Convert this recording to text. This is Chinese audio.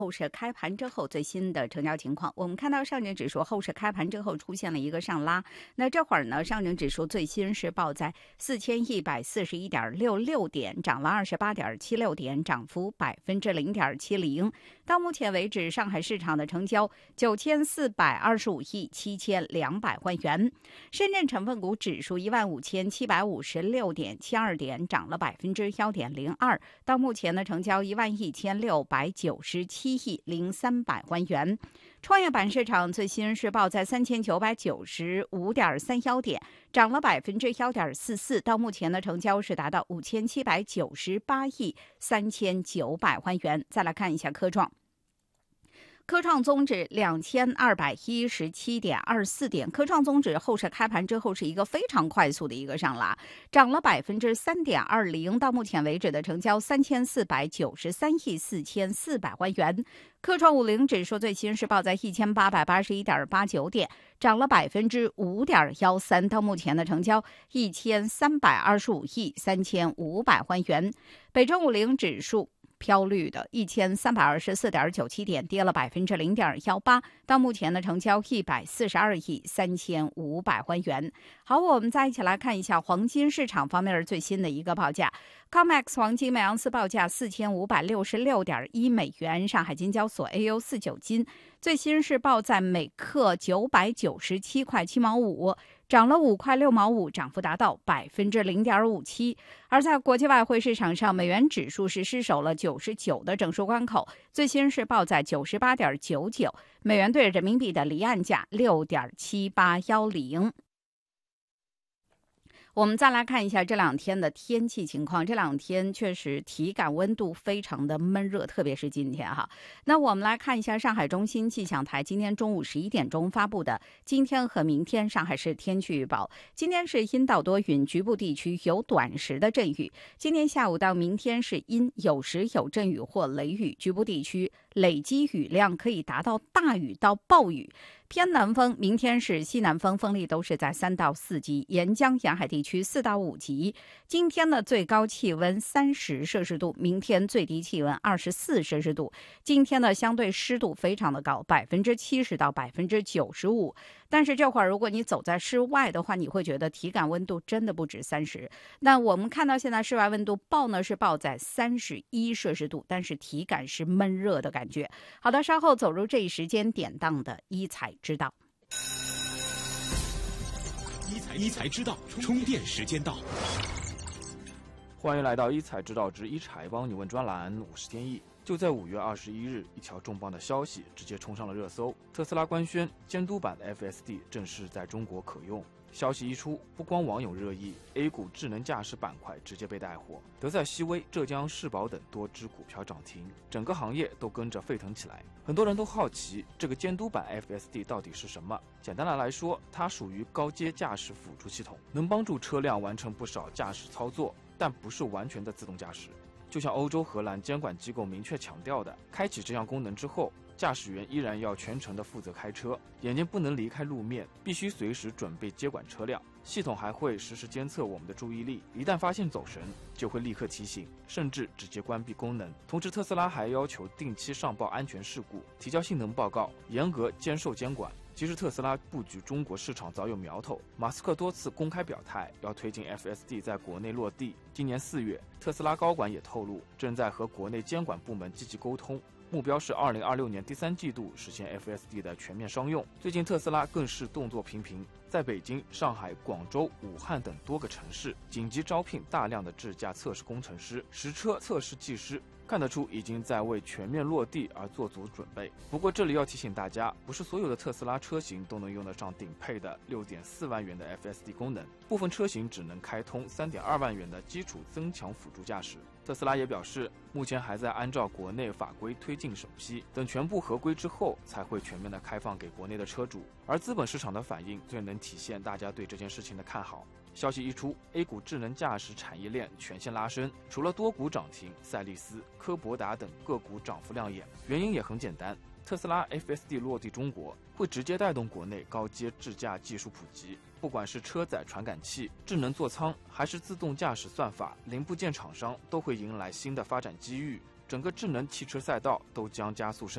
后市开盘之后最新的成交情况，我们看到上证指数后市开盘之后出现了一个上拉，那这会儿呢，上证指数最新是报在4141.66点，涨了28.76点，涨幅0.70%。到目前为止，上海市场的成交9425亿7200万元。深圳成分股指数15756.72点，涨了1.02%，到目前的成交11697亿0300万元。创业板市场最新是报在3995.31点，涨了1.44%，到目前的成交是达到5798亿3900万元。再来看一下科创。科创综指2217.24点，科创综指后市开盘之后是一个非常快速的一个上拉，涨了3.20%，到目前为止的成交3493亿4400万元。科创50指数最新是报在1881.89点，涨了5.13%，到目前的成交1325亿3500万元。北证50指数飘绿的1324.97点，跌了0.18%，到目前的成交142亿3500万元。好，我们再一起来看一下黄金市场方面最新的一个报价。COMEX 黄金每盎司报价4566.1美元，上海金交所 AU49 金最新是报在每克997块7毛5，涨了5块6毛5，涨幅达到0.57%。而在国际外汇市场上，美元指数是失守了99的整数关口，最新是报在98.99，美元兑人民币的离岸价6.7810。我们再来看一下这两天的天气情况，这两天确实体感温度非常的闷热，特别是今天哈。那我们来看一下上海中心气象台今天中午11点钟发布的今天和明天上海市天气预报。今天是阴到多云，局部地区有短时的阵雨。今天下午到明天是阴，有时有阵雨或雷雨，局部地区累积雨量可以达到大雨到暴雨。偏南风，明天是西南风，风力都是在3到4级，沿江沿海地区4到5级。今天的最高气温30摄氏度，明天最低气温24摄氏度。今天的相对湿度非常的高，70%到95%。但是这会儿如果你走在室外的话，你会觉得体感温度真的不止30。那我们看到现在室外温度报呢是报在31摄氏度，但是体感是闷热的感觉。好的，稍后走入这一时间典当的一财知道。 一财知道，充电时间到。 欢迎来到一财知道之一财帮你问专栏，我是天意。就在5月21日，一条重磅的消息直接冲上了热搜，特斯拉官宣监督版的 FSD 正式在中国可用。消息一出，不光网友热议， A 股智能驾驶板块直接被带火，德赛西威、浙江世宝等多只股票涨停，整个行业都跟着沸腾起来。很多人都好奇，这个监督版 FSD 到底是什么？简单的来说，它属于高阶驾驶辅助系统，能帮助车辆完成不少驾驶操作，但不是完全的自动驾驶。就像欧洲、荷兰监管机构明确强调的，开启这项功能之后，驾驶员依然要全程的负责开车，眼睛不能离开路面，必须随时准备接管车辆。系统还会实时监测我们的注意力，一旦发现走神，就会立刻提醒，甚至直接关闭功能。同时，特斯拉还要求定期上报安全事故，提交性能报告，严格接受监管。其实特斯拉布局中国市场早有苗头，马斯克多次公开表态要推进 FSD 在国内落地。今年4月，特斯拉高管也透露，正在和国内监管部门积极沟通，目标是2026年第3季度实现 FSD 的全面商用。最近特斯拉更是动作频频，在北京、上海、广州、武汉等多个城市紧急招聘大量的智驾测试工程师、实车测试技师，看得出已经在为全面落地而做足准备。不过这里要提醒大家，不是所有的特斯拉车型都能用得上顶配的6.4万元的 FSD 功能，部分车型只能开通3.2万元的基础增强辅助驾驶。特斯拉也表示，目前还在按照国内法规推进审批，等全部合规之后才会全面的开放给国内的车主。而资本市场的反应最能体现大家对这件事情的看好。消息一出 ，A 股智能驾驶产业链全线拉升，除了多股涨停，赛力斯、科博达等个股涨幅亮眼。原因也很简单，特斯拉 FSD 落地中国，会直接带动国内高阶智驾技术普及。不管是车载传感器、智能座舱，还是自动驾驶算法，零部件厂商都会迎来新的发展机遇。 整个智能汽车赛道都将加速升